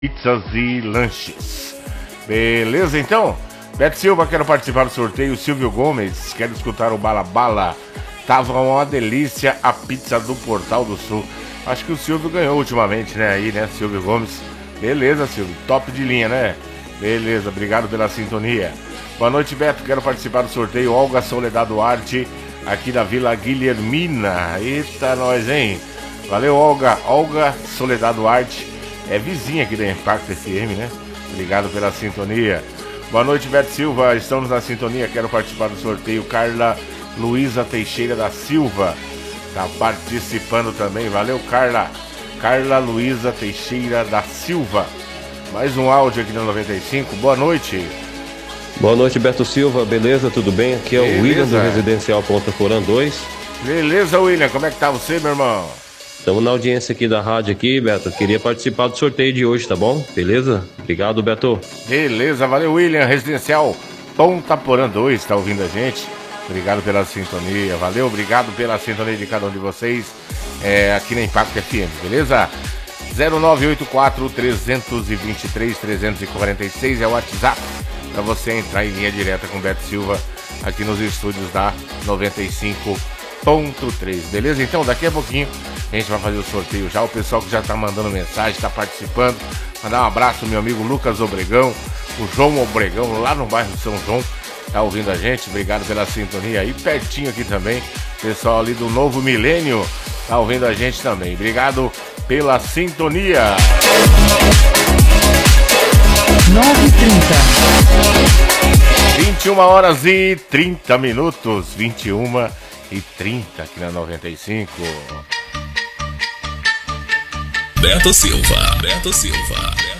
Pizzas e lanches. Beleza, então? Beto Silva, quero participar do sorteio. Silvio Gomes, quero escutar o Bala Bala. Tava uma delícia a pizza do Portal do Sul. Acho que o Silvio ganhou ultimamente, né? Aí, né, Silvio Gomes. Beleza, Silvio, top de linha, né? Beleza, obrigado pela sintonia. Boa noite, Beto, quero participar do sorteio. Olga Soledad Duarte, aqui da Vila Guilhermina. Eita, nós, hein? Valeu, Olga. Olga Soledad Duarte. É vizinha aqui da Impacto FM, né? Obrigado pela sintonia. Boa noite, Beto Silva. Estamos na sintonia. Quero participar do sorteio. Carla Luísa Teixeira da Silva tá participando também. Valeu, Carla. Carla Luísa Teixeira da Silva. Mais um áudio aqui no 95. Boa noite. Boa noite, Beto Silva. Beleza? Tudo bem? Aqui é o William do Residencial Ponta Porã 2. Beleza, William. Como é que tá você, meu irmão? Estamos na audiência aqui da rádio aqui, Beto. Queria participar do sorteio de hoje, tá bom? Beleza? Obrigado, Beto. Beleza, valeu, William. Residencial Ponta Porã 2, tá ouvindo a gente? Obrigado pela sintonia, valeu, obrigado pela sintonia de cada um de vocês aqui na Impacto FM, beleza? 0984-323-346 é o WhatsApp para você entrar em linha direta com o Beto Silva aqui nos estúdios da 95.3, beleza? Então, daqui a pouquinho a gente vai fazer o sorteio já. O pessoal que já tá mandando mensagem, tá participando. Mandar um abraço ao meu amigo Lucas Obregão, o João Obregão, lá no bairro São João, tá ouvindo a gente. Obrigado pela sintonia aí, pertinho aqui também. Pessoal ali do Novo Milênio tá ouvindo a gente também. Obrigado pela sintonia. 9h30. 21 horas e 30 minutos. 21h30 aqui na 95. Beto Silva.